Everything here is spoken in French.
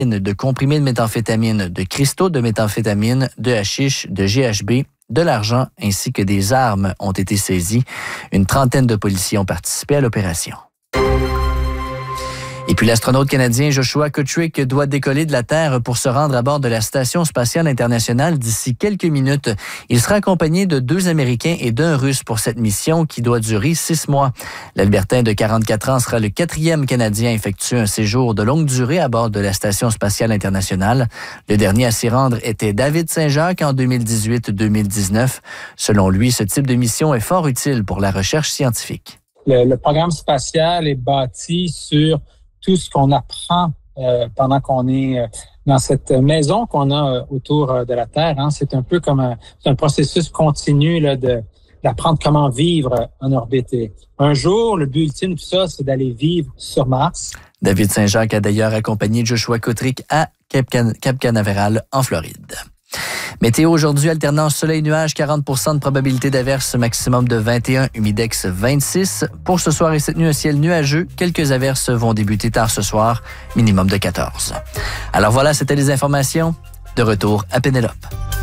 de comprimés de méthamphétamine, de cristaux de méthamphétamine, de hashish, de GHB, de l'argent ainsi que des armes ont été saisies. Une trentaine de policiers ont participé à l'opération. Et puis l'astronaute canadien Joshua Kutrick doit décoller de la Terre pour se rendre à bord de la Station spatiale internationale d'ici quelques minutes. Il sera accompagné de 2 Américains et d'1 Russe pour cette mission qui doit durer 6 mois. L'Albertain de 44 ans sera le 4e Canadien à effectuer un séjour de longue durée à bord de la Station spatiale internationale. Le dernier à s'y rendre était David Saint-Jacques en 2018-2019. Selon lui, ce type de mission est fort utile pour la recherche scientifique. Le programme spatial est bâti sur tout ce qu'on apprend pendant qu'on est dans cette maison qu'on a autour de la Terre. Hein. C'est un peu comme un processus continu là, d'apprendre comment vivre en orbite. Et un jour, le but ultime de tout ça, c'est d'aller vivre sur Mars. David Saint-Jacques a d'ailleurs accompagné Joshua Kutrick à Cap Canaveral en Floride. Météo aujourd'hui, alternance soleil-nuage, 40% de probabilité d'averse, maximum de 21, humidex 26. Pour ce soir et cette nuit, un ciel nuageux. Quelques averses vont débuter tard ce soir, minimum de 14. Alors voilà, c'était les informations. De retour à Pénélope.